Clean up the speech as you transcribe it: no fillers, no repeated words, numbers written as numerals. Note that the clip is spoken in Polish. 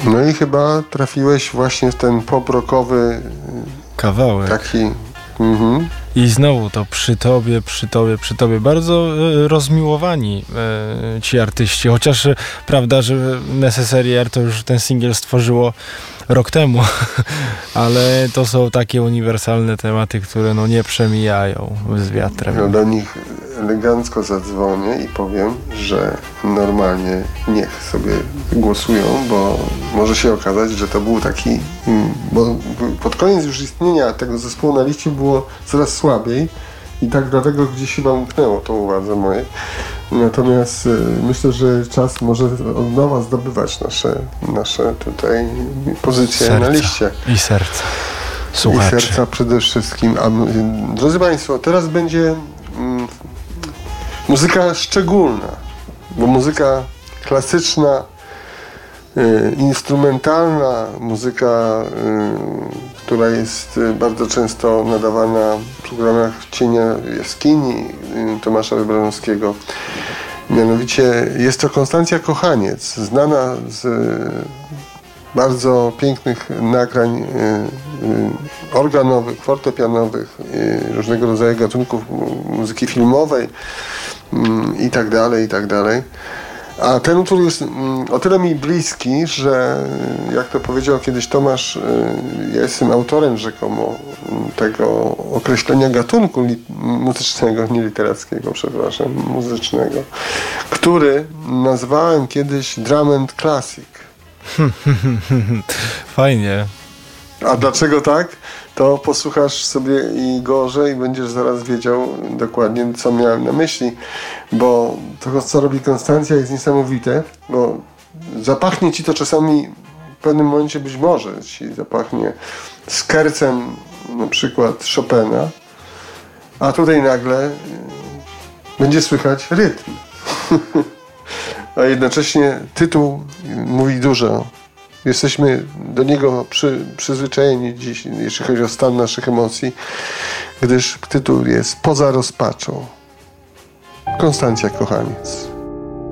No i chyba trafiłeś właśnie w ten pop-rockowy kawałek. Taki... I znowu to przy tobie. Bardzo rozmiłowani ci artyści. Chociaż prawda, że Necessary Air to już ten singiel stworzyło rok temu. Ale to są takie uniwersalne tematy, które nie przemijają z wiatrem. No do nich elegancko zadzwonię i powiem, że normalnie niech sobie głosują, bo może się okazać, że to był taki... Bo pod koniec już istnienia tego zespołu na liście było coraz słabiej i tak dlatego gdzieś chyba umknęło to uwadze mojej. Natomiast myślę, że czas może od nowa zdobywać nasze tutaj pozycje serca. Na liście. I serca. Słuchaczy. I serca przede wszystkim. Drodzy Państwo, teraz będzie muzyka szczególna, bo muzyka klasyczna, instrumentalna, muzyka, która jest bardzo często nadawana w programach Cienia Jaskini Tomasza Wybranowskiego. Mianowicie jest to Konstancja Kochaniec, znana z bardzo pięknych nagrań organowych, fortepianowych, różnego rodzaju gatunków muzyki filmowej i tak dalej. A ten utwór jest o tyle mi bliski, że jak to powiedział kiedyś Tomasz, ja jestem autorem rzekomo tego określenia gatunku muzycznego, nie literackiego, przepraszam, muzycznego, który nazwałem kiedyś drum and classic. Fajnie. A dlaczego tak? To posłuchasz sobie i gorzej i będziesz zaraz wiedział dokładnie, co miałem na myśli, bo to, co robi Konstancja, jest niesamowite, bo zapachnie ci to czasami w pewnym momencie, być może ci zapachnie skercem na przykład Chopina, a tutaj nagle będzie słychać rytm. A jednocześnie tytuł mówi dużo. Jesteśmy do niego przyzwyczajeni dziś, jeśli chodzi o stan naszych emocji, gdyż tytuł jest Poza rozpaczą. Konstancja Kochaniec.